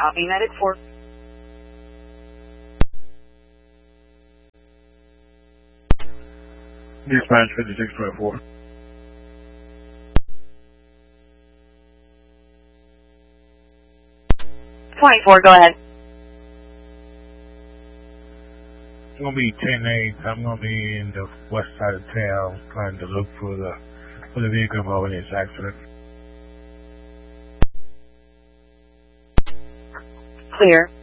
Copy, Medic 4. Dispatch 5624. 24, go ahead. It's going to be 10-8. I'm going to be in the west side of town trying to look for the vehicle involved in this accident. Clear.